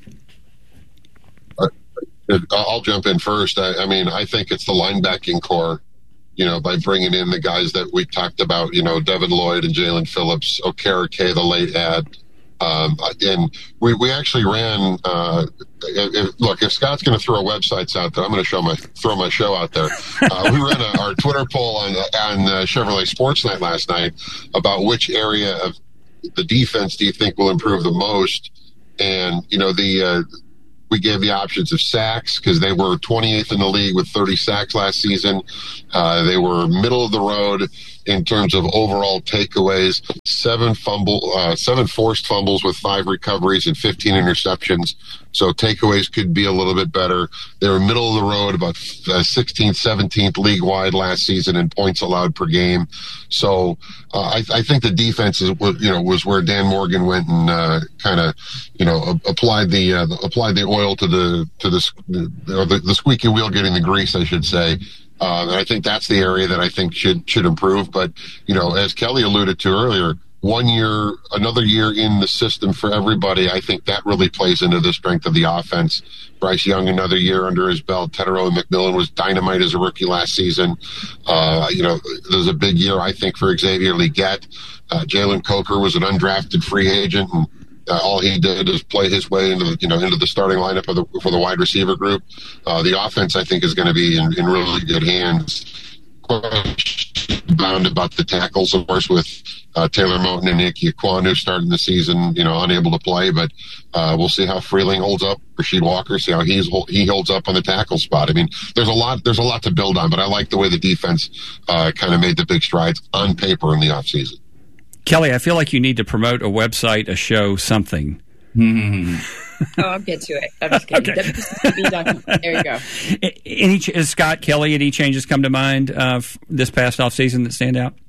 I'll jump in first. I, I mean, I think it's the linebacking core, you know, by bringing in the guys that we talked about, you know, Devin Lloyd and Jalen Phillips, Okereke, the late ad. Um, and we, we actually ran, uh, if, look, if Scott's going to throw websites out there, I'm going to show my, throw my show out there. Uh, we ran a, our Twitter poll on, on uh, Chevrolet Sports Night last night about which area of the defense do you think will improve the most? And, you know, the, uh, we gave the options of sacks because they were twenty-eighth in the league with thirty sacks last season. Uh, they were middle of the road in terms of overall takeaways, seven fumble, uh, seven forced fumbles with five recoveries and fifteen interceptions. So takeaways could be a little bit better. They were middle of the road, about uh, sixteenth, seventeenth league wide last season in points allowed per game. So uh, I, I think the defense is, you know, was where Dan Morgan went and uh, kind of, you know, applied the uh, applied the oil to the to the, or the the squeaky wheel getting the grease, I should say. Uh, and I think that's the area that I think should should improve. But, you know, as Kelly alluded to earlier, one year, another year in the system for everybody, I think that really plays into the strength of the offense. Bryce Young, another year under his belt. Tetero McMillan was dynamite as a rookie last season. Uh, you know, there's a big year, I think, for Xavier Legette. Uh, Jalen Coker was an undrafted free agent, and Uh, all he did is play his way into the, you know, into the starting lineup of the, for the wide receiver group. Uh, the offense, I think, is going to be in, in really good hands. Bound about the tackles, of course, with uh, Taylor Moton and Nick Ekwonu starting the season, you know, unable to play. But uh, we'll see how Freeling holds up. Rasheed Walker, see how he's he holds up on the tackle spot. I mean, there's a lot there's a lot to build on, but I like the way the defense uh, kind of made the big strides on paper in the offseason. Kelly, I feel like you need to promote a website, a show, something. Oh, I'll get to it. I'm just kidding. Okay. W C C B dot com. There you go. Any Scott, Kelly, any changes come to mind uh, this past offseason that stand out?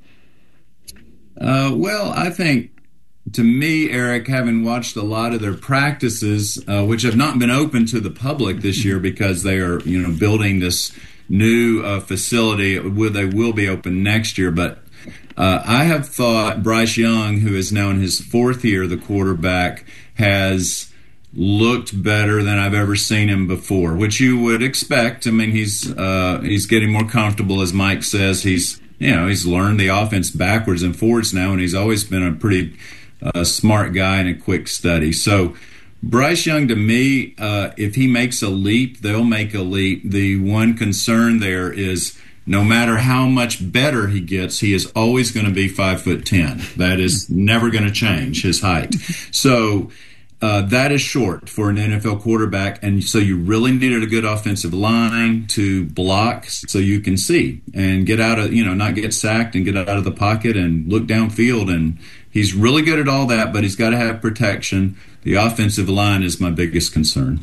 Uh, well, I think, to me, Eric, having watched a lot of their practices, uh, which have not been open to the public this year because they are, you know, building this new uh, facility. They will be open next year, but Uh, I have thought Bryce Young, who is now in his fourth year, the quarterback, has looked better than I've ever seen him before, which you would expect. I mean, he's uh, he's getting more comfortable, as Mike says. He's you know he's learned the offense backwards and forwards now, and he's always been a pretty uh, smart guy and a quick study. So Bryce Young, to me, uh, if he makes a leap, they'll make a leap. The one concern there is, no matter how much better he gets, he is always going to be five foot ten. That is never going to change his height. So uh, that is short for an N F L quarterback, and so you really needed a good offensive line to block so you can see and get out of, you know, not get sacked and get out of the pocket and look downfield. And he's really good at all that, but he's got to have protection. The offensive line is my biggest concern.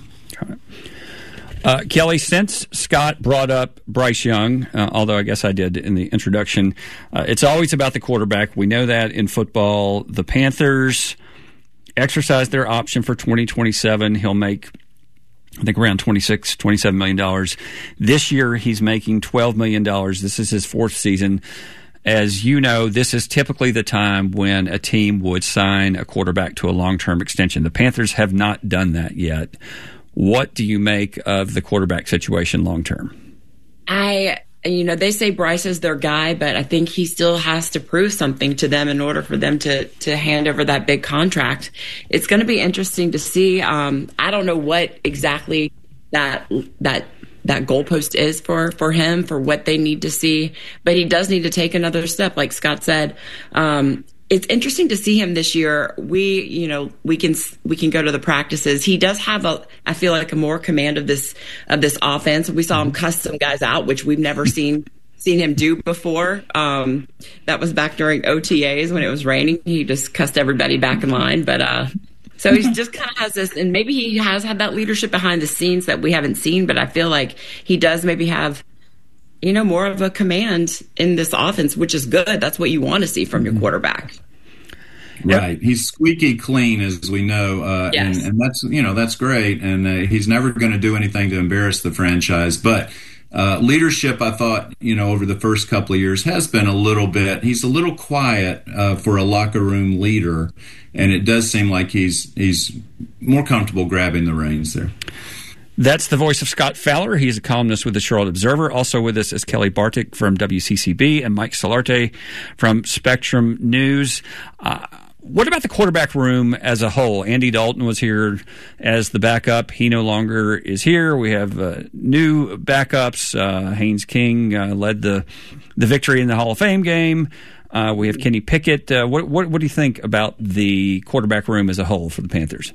Uh, Kelly, since Scott brought up Bryce Young, uh, although I guess I did in the introduction, uh, it's always about the quarterback. We know that in football. The Panthers exercised their option for twenty twenty-seven. He'll make, I think, around twenty-six, twenty-seven million dollars. This year, he's making twelve million dollars. This is his fourth season. As you know, this is typically the time when a team would sign a quarterback to a long-term extension. The Panthers have not done that yet. What do you make of the quarterback situation long term? I, you know, they say Bryce is their guy, but I think he still has to prove something to them in order for them to to hand over that big contract. It's going to be interesting to see. Um, I don't know what exactly that that that goalpost is for for him, for what they need to see, but he does need to take another step, like Scott said. Um, It's interesting to see him this year. We, you know, we can we can go to the practices. He does have a, I feel like, a more command of this of this offense. We saw him cuss some guys out, which we've never seen seen him do before. Um, that was back during O T As when it was raining. He just cussed everybody back in line. But uh, so he just kind of has this, and maybe he has had that leadership behind the scenes that we haven't seen. But I feel like he does maybe have, you know, more of a command in this offense, which is good. That's what you want to see from your quarterback. Right. He's squeaky clean, as we know. Uh, yes. and, and that's, you know, that's great. And uh, he's never going to do anything to embarrass the franchise. But Uh, leadership, I thought, you know, over the first couple of years has been a little bit, he's a little quiet uh, for a locker room leader, and it does seem like he's he's more comfortable grabbing the reins there. That's the voice of Scott Fowler. He's a columnist with the Charlotte Observer. Also with us is Kelly Bartik from W C C B and Mike Solarte from Spectrum News. Uh, What about the quarterback room as a whole? Andy Dalton was here as the backup. He no longer is here. We have uh, new backups. Uh, Haynes King uh, led the the victory in the Hall of Fame game. Uh, we have Kenny Pickett. Uh, what, what what do you think about the quarterback room as a whole for the Panthers?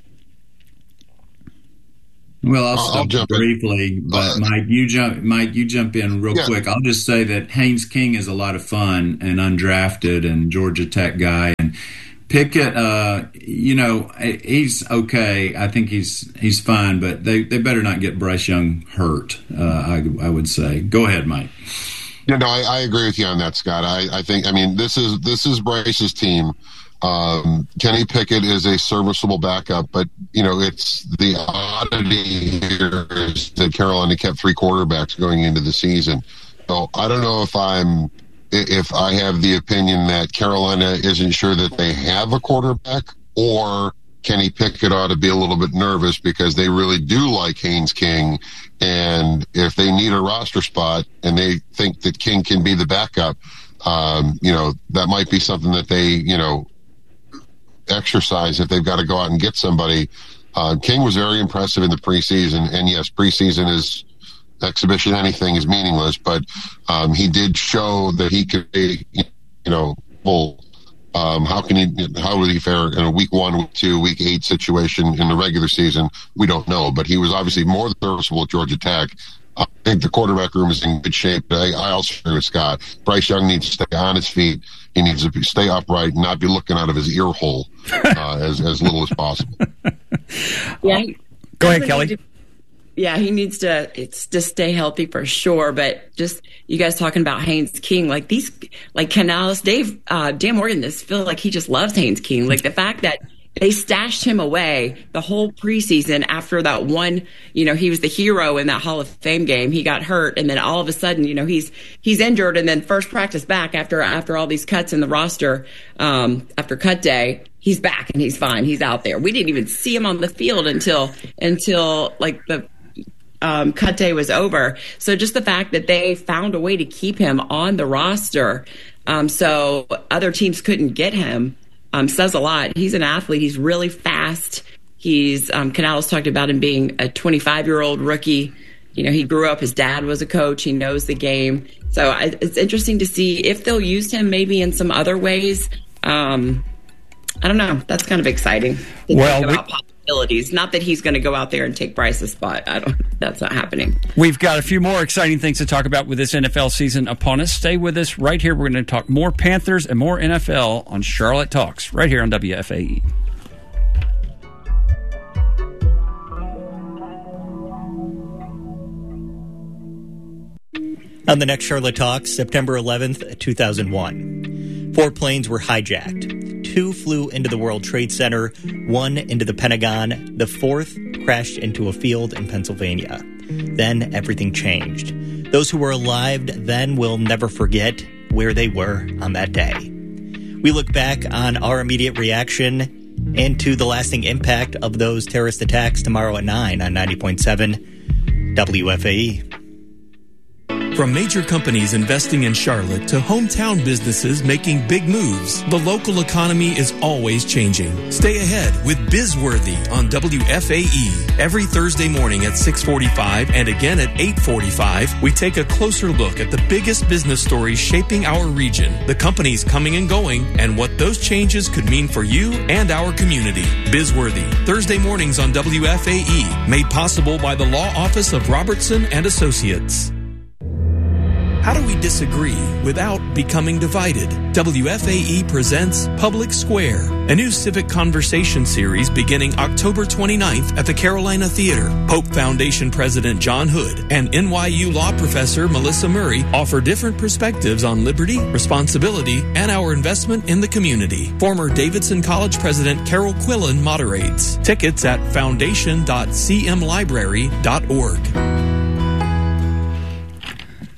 Well, I'll start I'll briefly, in. but Mike, you jump. Mike, you jump in real yeah. quick. I'll just say that Haynes King is a lot of fun and undrafted and Georgia Tech guy, and Pickett. Uh, you know, he's okay. I think he's he's fine, but they, they better not get Bryce Young hurt. Uh, I I would say. Go ahead, Mike. Yeah, no, I, I agree with you on that, Scott. I, I think. I mean, this is this is Bryce's team. Um, Kenny Pickett is a serviceable backup, but, you know, it's the oddity here is that Carolina kept three quarterbacks going into the season. So I don't know if I'm, if I have the opinion that Carolina isn't sure that they have a quarterback, or Kenny Pickett ought to be a little bit nervous because they really do like Haynes King. And if they need a roster spot and they think that King can be the backup, um, you know, that might be something that they, you know, exercise if they've got to go out and get somebody. Uh, King was very impressive in the preseason, and yes, preseason is exhibition. Anything is meaningless, but um, he did show that he could be, you know, full. Um, how can he? How would he fare in a week one, week two, week eight situation in the regular season? We don't know, but he was obviously more serviceable at Georgia Tech. I think the quarterback room is in good shape. But I, I also agree with Scott. Bryce Young needs to stay on his feet. He needs to be, stay upright and not be looking out of his ear hole uh, as, as little as possible. Yeah. Go ahead, Kelly. To, yeah, he needs to it's to stay healthy for sure. But just you guys talking about Haynes King, like these, like Canales, Dave, uh, Dan Morgan, this feel like he just loves Haynes King. Like the fact that they stashed him away the whole preseason after that one, you know, he was the hero in that Hall of Fame game. He got hurt, and then all of a sudden, you know, he's he's injured, and then first practice back after after all these cuts in the roster, um, after cut day, he's back and he's fine. He's out there. We didn't even see him on the field until until like the um, cut day was over. So just the fact that they found a way to keep him on the roster, um, so other teams couldn't get him. Um, says a lot. He's an athlete. He's really fast. He's um, Canales talked about him being a twenty-five-year-old rookie. You know, he grew up. His dad was a coach. He knows the game. So I, it's interesting to see if they'll use him maybe in some other ways. Um, I don't know. That's kind of exciting to well, think about we- possibilities. Not that he's going to go out there and take Bryce's spot. I don't. That's not happening. We've got a few more exciting things to talk about with this N F L season upon us. Stay with us right here. We're going to talk more Panthers and more N F L on Charlotte Talks right here on W F A E. On the next Charlotte Talks, September eleventh, two thousand one. Four planes were hijacked. Two flew into the World Trade Center, one into the Pentagon. The fourth crashed into a field in Pennsylvania. Then everything changed. Those who were alive then will never forget where they were on that day. We look back on our immediate reaction and to the lasting impact of those terrorist attacks tomorrow at nine on ninety point seven W F A E. From major companies investing in Charlotte to hometown businesses making big moves, the local economy is always changing. Stay ahead with Bizworthy on W F A E. Every Thursday morning at six forty-five and again at eight forty-five, we take a closer look at the biggest business stories shaping our region, the companies coming and going, and what those changes could mean for you and our community. Bizworthy, Thursday mornings on W F A E, made possible by the Law Office of Robertson and Associates. How do we disagree without becoming divided? W F A E presents Public Square, a new civic conversation series beginning October twenty-ninth at the Carolina Theater. Hope Foundation President John Hood and N Y U law professor Melissa Murray offer different perspectives on liberty, responsibility, and our investment in the community. Former Davidson College President Carol Quillen moderates. Tickets at foundation dot c m library dot org.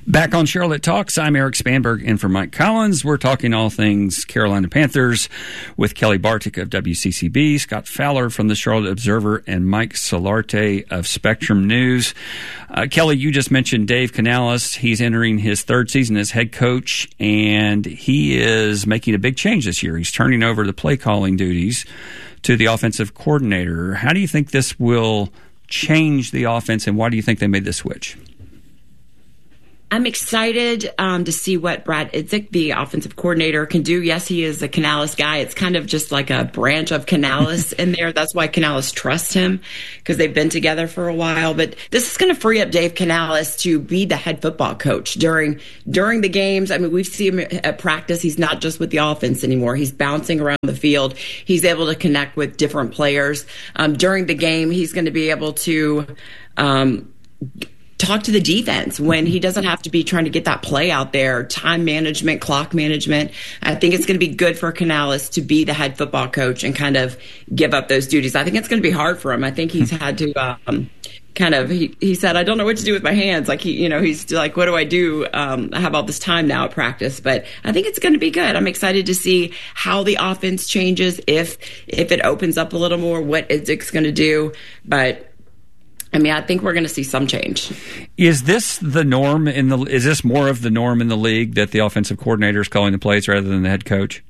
Back on Charlotte Talks, I'm Eric Spanberg in for Mike Collins. We're talking all things Carolina Panthers with Kelly Bartik of W C C B, Scott Fowler from the Charlotte Observer, and Mike Solarte of Spectrum News. Uh, Kelly, you just mentioned Dave Canales. He's entering his third season as head coach, and he is making a big change this year. He's turning over the play calling duties to the offensive coordinator. How do you think this will change the offense, and why do you think they made this switch? I'm excited um, to see what Brad Idzik, the offensive coordinator, can do. Yes, he is a Canales guy. It's kind of just like a branch of Canales in there. That's why Canales trusts him, because they've been together for a while. But this is going to free up Dave Canales to be the head football coach during during the games. I mean, we've seen him at practice. He's not just with the offense anymore. He's bouncing around the field. He's able to connect with different players. Um, during the game, he's going to be able to um, talk to the defense when he doesn't have to be trying to get that play out there, time management, clock management. I think it's going to be good for Canales to be the head football coach and kind of give up those duties. I think it's going to be hard for him. I think he's had to um, kind of, he, he said, I don't know what to do with my hands. Like, he, you know, he's like, what do I do? Um, I have all this time now at practice, but I think it's going to be good. I'm excited to see how the offense changes, if, if it opens up a little more, what Idzik's going to do. But I mean, I think we're going to see some change. Is this the norm in the? Is this more of the norm in the league that the offensive coordinator is calling the plays rather than the head coach?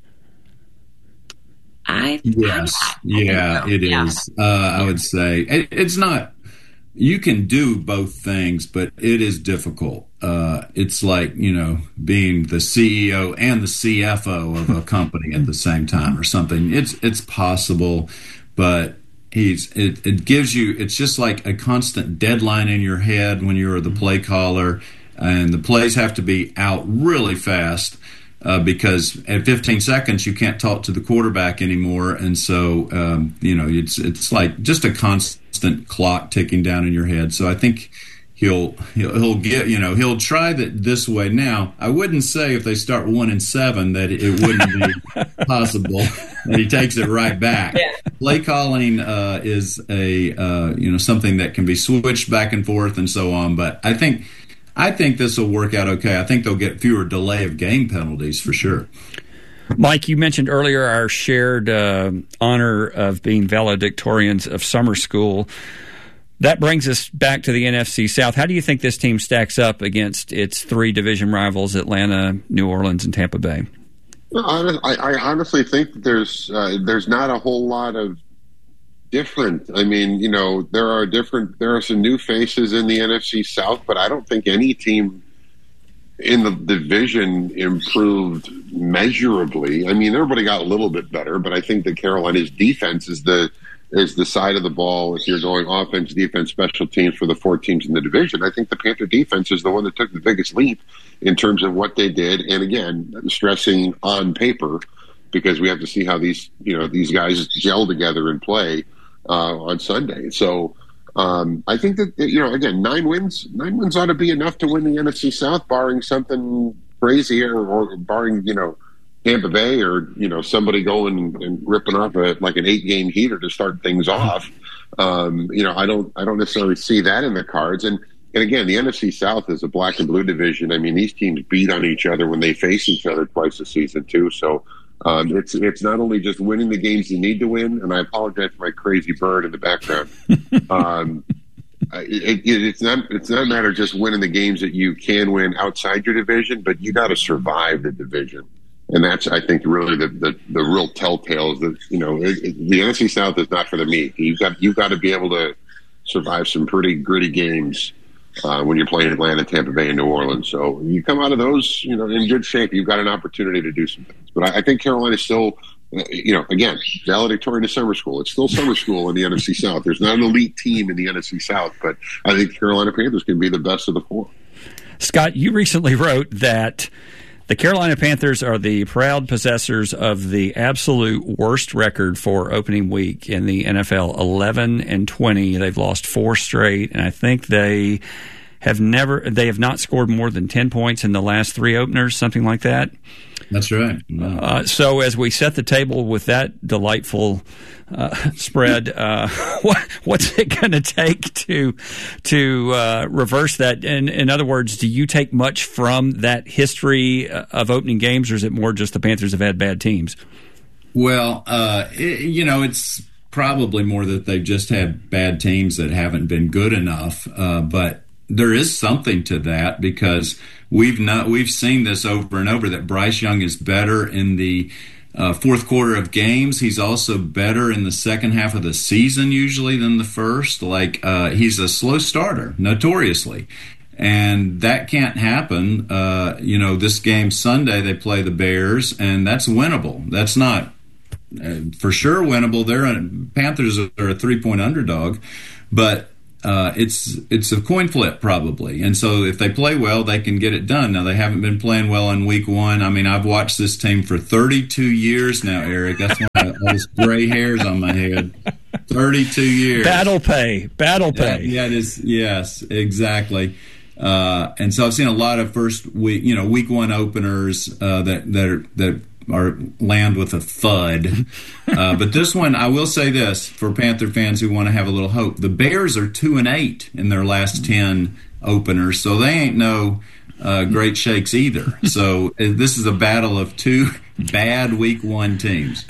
I yes, I, I yeah, it yeah. is. Uh, I would say it, it's not. You can do both things, but it is difficult. Uh, it's like, you know, being the C E O and the C F O of a company at the same time or something. It's it's possible, but He's it, it gives you, it's just like a constant deadline in your head when you're the play caller, and the plays have to be out really fast uh, because at fifteen seconds you can't talk to the quarterback anymore, and so um, you know it's it's like just a constant clock ticking down in your head. So I think he'll he'll, he'll get you know he'll try that this way. Now, I wouldn't say if they start one and seven that it wouldn't be possible that he takes it right back. Yeah. Play calling uh, is a uh, you know something that can be switched back and forth and so on. But I think I think this will work out okay. I think they'll get fewer delay of game penalties for sure. Mike, you mentioned earlier our shared uh, honor of being valedictorians of summer school. That brings us back to the N F C South. How do you think this team stacks up against its three division rivals, Atlanta, New Orleans, and Tampa Bay? I, I honestly think that there's uh, there's not a whole lot of different. I mean, you know, there are different. There are some new faces in the N F C South, but I don't think any team in the division improved measurably. I mean, everybody got a little bit better, but I think that Carolina's defense is the is the side of the ball. If you're going offense, defense, special teams for the four teams in the division, I think the Panther defense is the one that took the biggest leap in terms of what they did. And again, stressing on paper, because we have to see how these, you know, these guys gel together and play uh, on Sunday. So um, I think that, you know, again, nine wins, nine wins ought to be enough to win the N F C South, barring something crazy or, or barring, you know, Tampa Bay or, you know, somebody going and, and ripping off a, like an eight game heater to start things off. Um, you know, I don't, I don't necessarily see that in the cards. And, and again, the N F C South is a black and blue division. I mean, these teams beat on each other when they face each other twice a season too. So um, it's, it's not only just winning the games you need to win. And I apologize for my crazy bird in the background. um, It, it, it's not it's not a matter of just winning the games that you can win outside your division, but you got to survive the division. And that's, I think, really the, the, the real telltale is that, you know, it, it, the N F C South is not for the meek. You've got, you've got to be able to survive some pretty gritty games uh, when you're playing Atlanta, Tampa Bay, and New Orleans. So you come out of those, you know, in good shape. You've got an opportunity to do some things. But I, I think Carolina is still, uh, you know, again, valedictorian to summer school. It's still summer school in the N F C South. There's not an elite team in the N F C South, but I think Carolina Panthers can be the best of the four. Scott, you recently wrote that the Carolina Panthers are the proud possessors of the absolute worst record for opening week in the N F L, eleven and twenty. They've lost four straight, and I think they have never they have not scored more than ten points in the last three openers, something like that. That's right. Wow. Uh, so as we set the table with that delightful uh, spread, uh, what, what's it going to take to to uh, reverse that? In, in other words, do you take much from that history of opening games, or is it more just the Panthers have had bad teams? Well, uh, it, you know, it's probably more that they've just had bad teams that haven't been good enough. Uh, but there is something to that, because we've not we've seen this over and over that Bryce Young is better in the uh, fourth quarter of games. He's also better in the second half of the season usually than the first. Like uh, he's a slow starter, notoriously. And that can't happen. Uh, you know, this game Sunday, they play the Bears, and that's winnable. That's not uh, for sure winnable. They're a, Panthers are a three-point underdog, but uh, it's it's a coin flip probably. And so if they play well, they can get it done. Now, they haven't been playing well in week one. I mean, I've watched this team for thirty-two years now, Eric. That's why I have all those gray hairs on my head. thirty-two years. Battle pay. Battle pay. Yeah, yeah it is. Yes, exactly. Uh, and so I've seen a lot of first week, you know, week one openers uh, that that are, that are land with a thud. Uh, but this one, I will say this for Panther fans who want to have a little hope: the Bears are two and eight in their last ten openers, so they ain't no uh, great shakes either. So uh, this is a battle of two bad week one teams.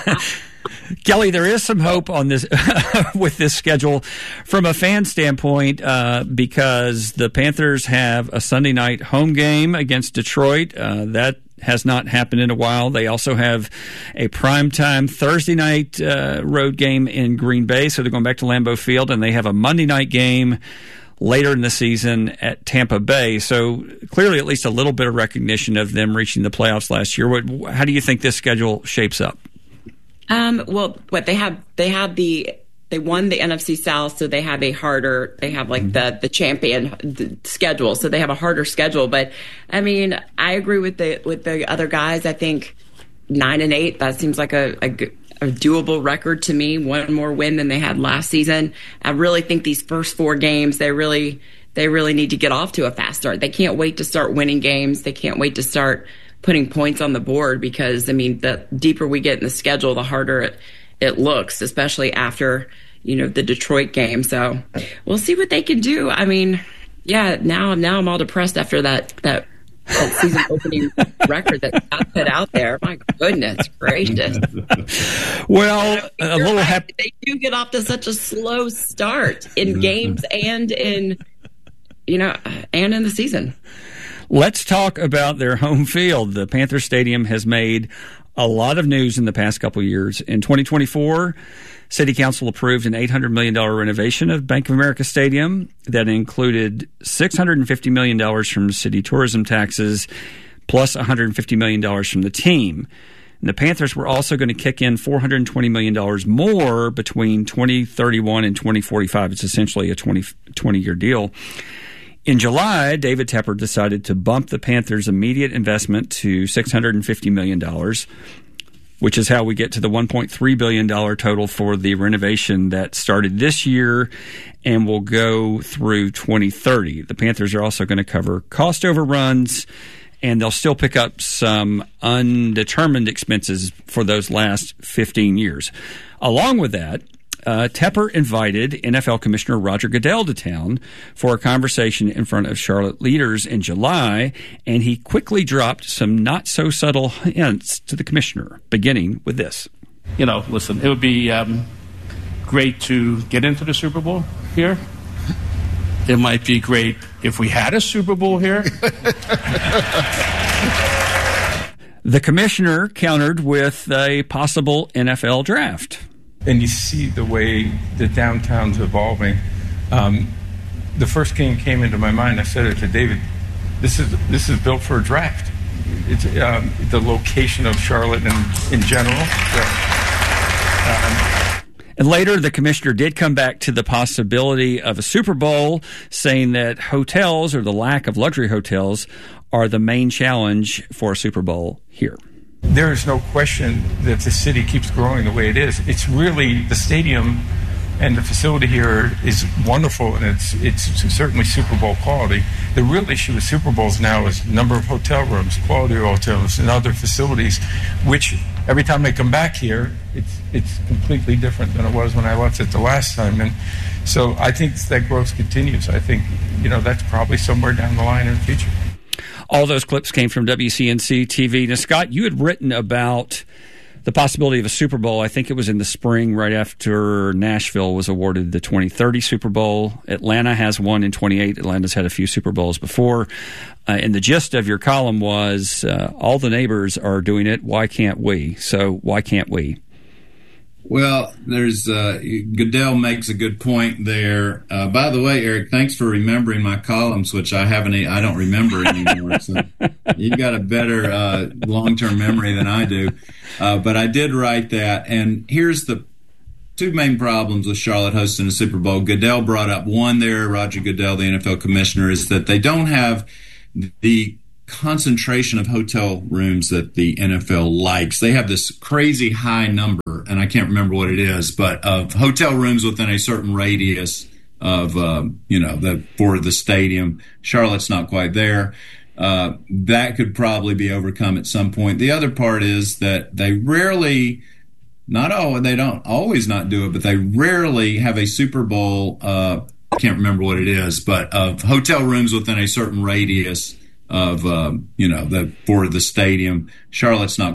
Kelly, there is some hope on this with this schedule from a fan standpoint uh, because the Panthers have a Sunday night home game against Detroit. Uh, that has not happened in a while. They also have a primetime Thursday night uh, road game in Green Bay, so they're going back to Lambeau Field, and they have a Monday night game later in the season at Tampa Bay. So clearly at least a little bit of recognition of them reaching the playoffs last year. What, how do you think this schedule shapes up? Um, well, what they have, they have the, they won the N F C South, so they have a harder, they have like the, the champion the schedule, so they have a harder schedule. But I mean, I agree with the, with the other guys. I think nine and eight, that seems like a, a, a doable record to me. One more win than they had last season. I really think these first four games, they really, they really need to get off to a fast start. They can't wait to start winning games. They can't wait to start putting points on the board, because I mean, the deeper we get in the schedule, the harder it, it looks, especially after, you know, the Detroit game. So we'll see what they can do. I mean, yeah, now, now I'm all depressed after that, that, that season opening record that got put out there. My goodness gracious. Well, a little right. happy. They do get off to such a slow start in games and in, you know, and in the season. Let's talk about their home field. The Panther Stadium has made a lot of news in the past couple of years. In twenty twenty-four, City Council approved an eight hundred million dollars renovation of Bank of America Stadium that included six hundred fifty million dollars from city tourism taxes plus one hundred fifty million dollars from the team. And the Panthers were also going to kick in four hundred twenty million dollars more between twenty thirty-one and twenty forty-five. It's essentially a twenty, twenty-year deal. In July, David Tepper decided to bump the Panthers' immediate investment to six hundred fifty million dollars, which is how we get to the one point three billion dollars total for the renovation that started this year and will go through twenty thirty. The Panthers are also going to cover cost overruns, and they'll still pick up some undetermined expenses for those last fifteen years. Along with that, Uh, Tepper invited N F L Commissioner Roger Goodell to town for a conversation in front of Charlotte leaders in July, and he quickly dropped some not-so-subtle hints to the commissioner, beginning with this. You know, listen, it would be um, great to get into the Super Bowl here. It might be great if we had a Super Bowl here. The commissioner countered with a possible N F L draft. And you see the way the downtown's evolving. Um, the first game came into my mind. I said it to David. This is this is built for a draft. It's um, the location of Charlotte and in general. So, um, and later, the commissioner did come back to the possibility of a Super Bowl, saying that hotels, or the lack of luxury hotels, are the main challenge for a Super Bowl here. There is no question that the city keeps growing the way it is. It's really, the stadium and the facility here is wonderful, and it's it's certainly Super Bowl quality. The real issue with Super Bowls now is number of hotel rooms, quality of hotels, and other facilities, which every time they come back here, it's it's completely different than it was when I left it the last time. And so I think that growth continues. I think, you know, that's probably somewhere down the line in the future. All those clips came from W C N C T V. Now, Scott, you had written about the possibility of a Super Bowl. I think it was in the spring, right after Nashville was awarded the twenty thirty Super Bowl. Atlanta has one in twenty-eight. Atlanta's had a few Super Bowls before. Uh, and the gist of your column was, uh, all the neighbors are doing it. Why can't we? So why can't we? Well, there's uh, Goodell makes a good point there. Uh, by the way, Eric, thanks for remembering my columns, which I haven't, I don't remember anymore. So you've got a better uh, long-term memory than I do. Uh, but I did write that, and here's the two main problems with Charlotte hosting a Super Bowl. Goodell brought up one there, Roger Goodell, the N F L commissioner, is that they don't have the concentration of hotel rooms that the N F L likes. They have this crazy high number, and I can't remember what it is, but of hotel rooms within a certain radius of, um, you know, the for the stadium. Charlotte's not quite there. Uh, that could probably be overcome at some point. The other part is that they rarely, not all, they don't always not do it, but they rarely have a Super Bowl. Uh, I can't remember what it is, but of hotel rooms within a certain radius of, um, you know, the for the stadium. Charlotte's not